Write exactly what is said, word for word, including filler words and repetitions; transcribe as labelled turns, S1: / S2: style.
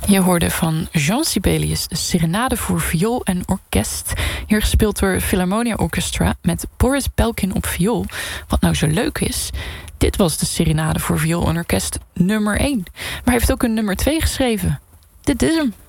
S1: Je hoorde van Jean Sibelius de Serenade voor viool en orkest. Hier gespeeld door Philharmonia Orchestra met Boris Belkin op viool. Wat nou zo leuk is, dit was de Serenade voor viool en orkest nummer één. Maar hij heeft ook een nummer twee geschreven. Dit is hem.